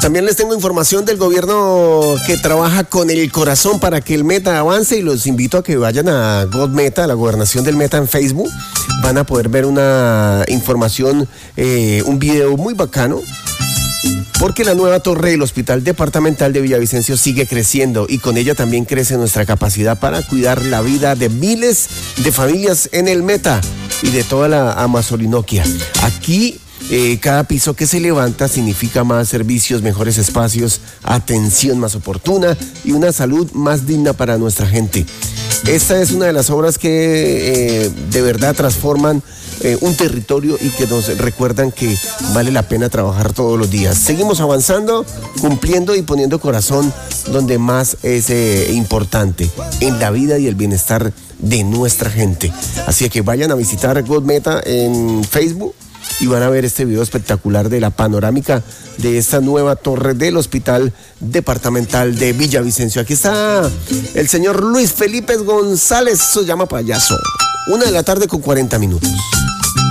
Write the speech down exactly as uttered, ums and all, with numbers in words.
También les tengo información del gobierno que trabaja con el corazón para que el Meta avance, y los invito a que vayan a God Meta, a la gobernación del Meta en Facebook. Van a poder ver una información, eh, un video muy bacano, porque la nueva torre del Hospital Departamental de Villavicencio sigue creciendo, y con ella también crece nuestra capacidad para cuidar la vida de miles de familias en el Meta y de toda la Amazoninoquia. Aquí Eh, cada piso que se levanta significa más servicios, mejores espacios, atención más oportuna y una salud más digna para nuestra gente. Esta es una de las obras que eh, de verdad transforman eh, un territorio y que nos recuerdan que vale la pena trabajar todos los días. Seguimos avanzando, cumpliendo y poniendo corazón donde más es eh, importante, en la vida y el bienestar de nuestra gente. Así que vayan a visitar God Meta en Facebook y van a ver este video espectacular de la panorámica de esta nueva torre del Hospital Departamental de Villavicencio. Aquí está el señor Luis Felipe González, eso llama payaso. Una de la tarde con cuarenta minutos.